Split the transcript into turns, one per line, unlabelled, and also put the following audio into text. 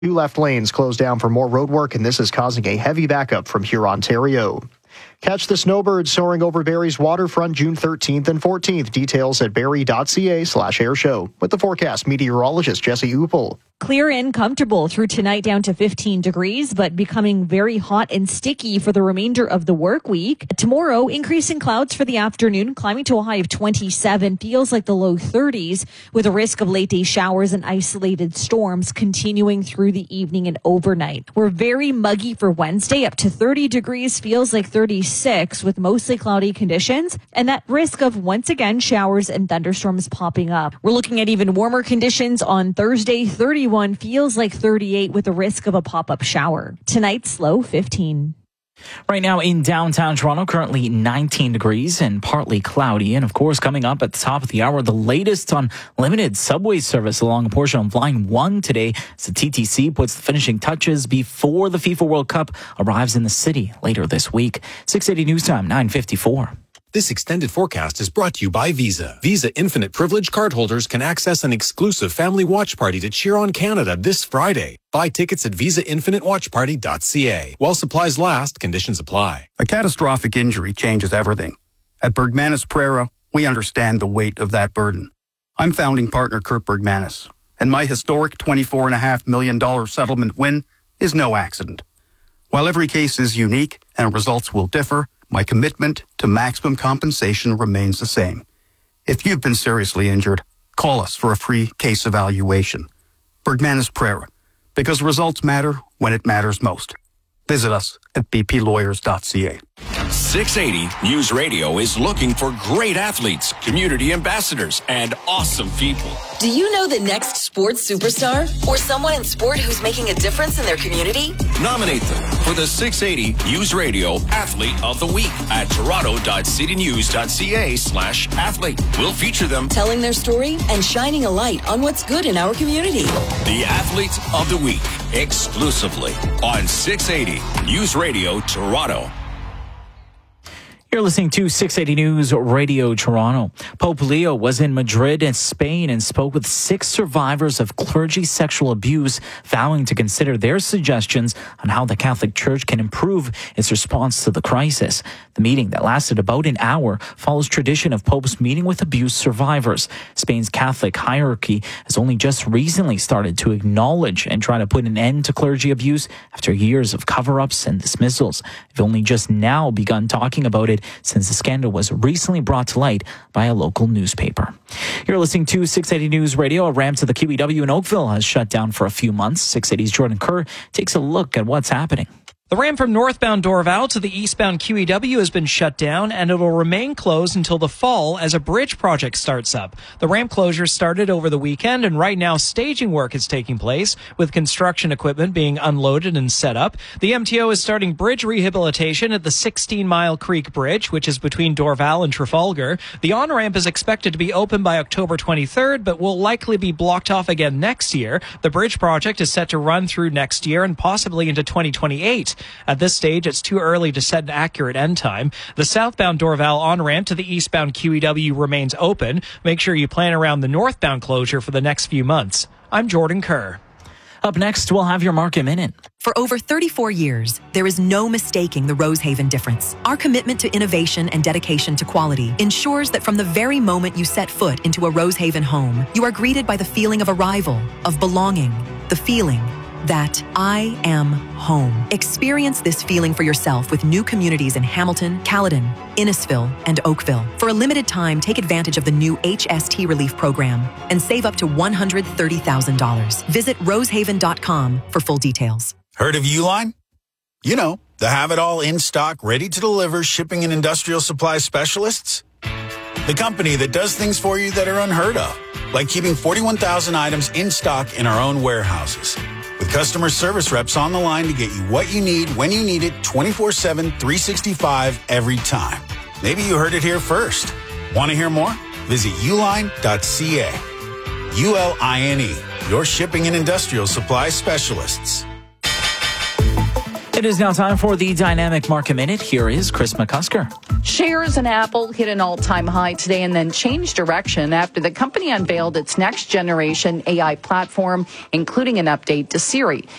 Two left lanes closed down for more road work, and this is causing a heavy backup from Hurontario. Catch the snowbirds soaring over Barrie's waterfront June 13th and 14th. Details at barrie.ca/airshow. With the forecast, meteorologist Jesse Uppel.
Clear and comfortable through tonight down to 15 degrees, but becoming very hot and sticky for the remainder of the work week. Tomorrow, increasing clouds for the afternoon, climbing to a high of 27, feels like the low 30s, with a risk of late day showers and isolated storms continuing through the evening and overnight. We're very muggy for Wednesday, up to 30 degrees, feels like 36, with mostly cloudy conditions, and that risk of once again showers and thunderstorms popping up. We're looking at even warmer conditions on Thursday, 31, feels like 38 with a risk of a pop-up shower. Tonight's low 15.
Right now in downtown Toronto, currently 19 degrees and partly cloudy. And of course, coming up at the top of the hour, the latest on limited subway service along a portion of Line 1 today as the TTC puts the finishing touches before the FIFA World Cup arrives in the city later this week. 680 News Time, 9:54.
This extended forecast is brought to you by Visa. Visa Infinite Privilege cardholders can access an exclusive family watch party to cheer on Canada this Friday. Buy tickets at visainfinitewatchparty.ca. While supplies last, conditions apply.
A catastrophic injury changes everything. At Bergmanis Prera, we understand the weight of that burden. I'm founding partner Kurt Bergmanis, and my historic $24.5 million settlement win is no accident. While every case is unique and results will differ, my commitment to maximum compensation remains the same. If you've been seriously injured, call us for a free case evaluation. Bergmanis Prera, because results matter when it matters most. Visit us at bplawyers.ca.
680 News Radio is looking for great athletes, community ambassadors, and awesome people.
Do you know the next sports superstar or someone in sport who's making a difference in their community?
Nominate them for the 680 News Radio Athlete of the Week at toronto.citynews.ca/athlete. We'll feature them
telling their story and shining a light on what's good in our community.
The Athlete of the Week, exclusively on 680 News Radio Toronto.
You're listening to 680 News Radio Toronto. Pope Leo was in Madrid and Spain and spoke with 6 survivors of clergy sexual abuse, vowing to consider their suggestions on how the Catholic Church can improve its response to the crisis. The meeting that lasted about an hour follows tradition of popes meeting with abuse survivors. Spain's Catholic hierarchy has only just recently started to acknowledge and try to put an end to clergy abuse after years of cover-ups and dismissals. They've only just now begun talking about it since the scandal was recently brought to light by a local newspaper. You're listening to 680 News Radio. A ramp to the QEW in Oakville has shut down for a few months. 680's Jordan Kerr takes a look at what's happening.
The ramp from northbound Dorval to the eastbound QEW has been shut down, and it will remain closed until the fall as a bridge project starts up. The ramp closure started over the weekend, and right now staging work is taking place, with construction equipment being unloaded and set up. The MTO is starting bridge rehabilitation at the 16-Mile Creek Bridge, which is between Dorval and Trafalgar. The on-ramp is expected to be open by October 23rd, but will likely be blocked off again next year. The bridge project is set to run through next year and possibly into 2028. At this stage, it's too early to set an accurate end time. The southbound Dorval on-ramp to the eastbound QEW remains open. Make sure you plan around the northbound closure for the next few months. I'm Jordan Kerr.
Up next, we'll have your Market Minute.
For over 34 years, there is no mistaking the Rosehaven difference. Our commitment to innovation and dedication to quality ensures that from the very moment you set foot into a Rosehaven home, you are greeted by the feeling of arrival, of belonging, the feeling that I am home. Experience this feeling for yourself with new communities in Hamilton, Caledon, Innisfil, and Oakville. For a limited time, take advantage of the new HST Relief Program and save up to $130,000. Visit rosehaven.com for full details.
Heard of Uline? You know, the have-it-all in-stock, ready-to-deliver shipping and industrial supply specialists. The company that does things for you that are unheard of, like keeping 41,000 items in stock in our own warehouses. With customer service reps on the line to get you what you need, when you need it, 24/7, 365, every time. Maybe you heard it here first. Want to hear more? Visit uline.ca. ULINE, your shipping and industrial supply specialists.
It is now time for the Dynamic Market Minute. Here is Chris McCusker.
Shares in Apple hit an all-time high today and then changed direction after the company unveiled its next-generation AI platform, including an update to Siri.